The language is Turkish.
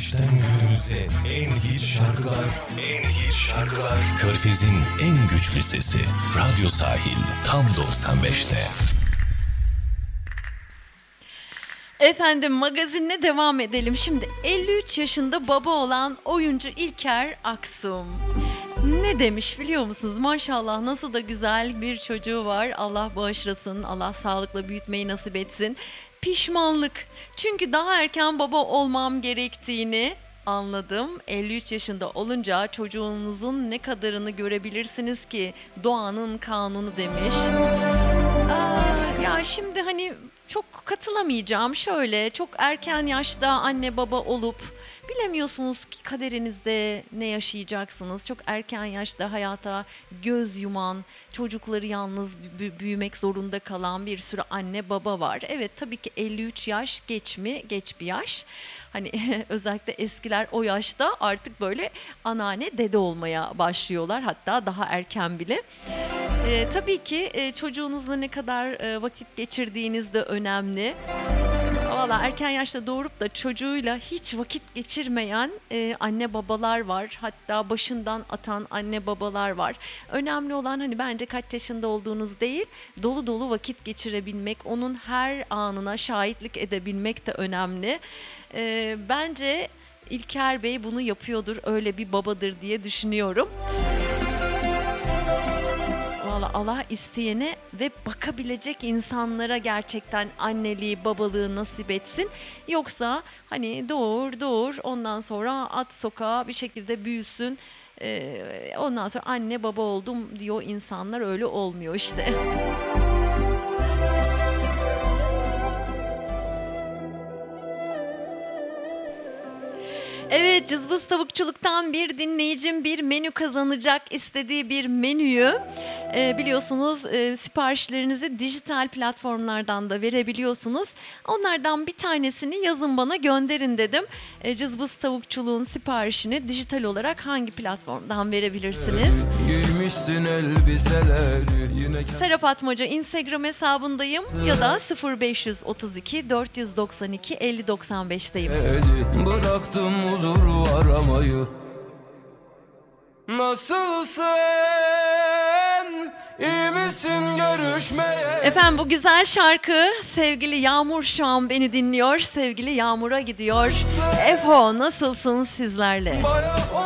Geçmişten günümüze en hit şarkılar, en hit şarkılar. Körfez'in en güçlü sesi. Radyo Sahil tam 95'te. Efendim magazinle devam edelim. Şimdi 53 yaşında baba olan oyuncu İlker Aksum. Ne demiş biliyor musunuz? Maşallah nasıl da güzel bir çocuğu var. Allah bağışlasın, Allah sağlıkla büyütmeyi nasip etsin. Pişmanlık. Çünkü daha erken baba olmam gerektiğini anladım. 53 yaşında olunca çocuğunuzun ne kadarını görebilirsiniz ki? Doğanın kanunu demiş. Ya şimdi hani çok katılamayacağım. Şöyle çok erken yaşta anne baba olup bilemiyorsunuz ki kaderinizde ne yaşayacaksınız. Çok erken yaşta hayata göz yuman, çocukları yalnız büyümek zorunda kalan bir sürü anne baba var. Evet tabii ki 53 yaş geç mi? Geç bir yaş. Hani özellikle eskiler o yaşta artık böyle anneanne dede olmaya başlıyorlar. Hatta daha erken bile. Tabii ki çocuğunuzla ne kadar vakit geçirdiğiniz de önemli. Valla erken yaşta doğurup da çocuğuyla hiç vakit geçirmeyen anne babalar var. Hatta başından atan anne babalar var. Önemli olan hani bence kaç yaşında olduğunuz değil, dolu dolu vakit geçirebilmek, onun her anına şahitlik edebilmek de önemli. Bence İlker Bey bunu yapıyordur, öyle bir babadır diye düşünüyorum. Allah isteyene ve bakabilecek insanlara gerçekten anneliği, babalığı nasip etsin. Yoksa hani doğur ondan sonra at sokağa bir şekilde büyüsün. Ondan sonra anne baba oldum diyor insanlar, öyle olmuyor işte. Evet, Cızbız Tavukçuluk'tan bir dinleyicim bir menü kazanacak, istediği bir menüyü biliyorsunuz siparişlerinizi dijital platformlardan da verebiliyorsunuz. Onlardan bir tanesini yazın bana, gönderin dedim. Cızbız Tavukçuluğun siparişini dijital olarak hangi platformdan verebilirsiniz? Giymişsin elbiseleri yine... Serap Atmaca Instagram hesabındayım ya da 0532 492 5095'teyim. Bıraktım huzuru aramayı. Nasılsın? İyi misin görüşmeye? Efendim bu güzel şarkı sevgili Yağmur şu an beni dinliyor. Sevgili Yağmur'a gidiyor. Efo nasılsın sizlerle?